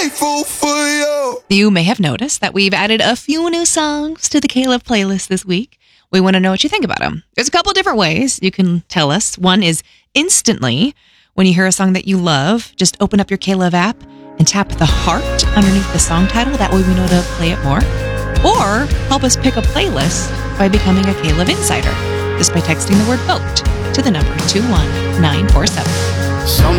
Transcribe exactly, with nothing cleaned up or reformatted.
grateful for you. You may have noticed that we've added a few new songs to the K-Love playlist this week. We want to know what you think about them. There's a couple different ways you can tell us. One is instantly. When you hear a song that you love, just open up your K-Love app and tap the heart underneath the song title. That way we know to play it more. Or help us pick a playlist by becoming a K-Love Insider, just by texting the word vote to the number two one nine four seven. Some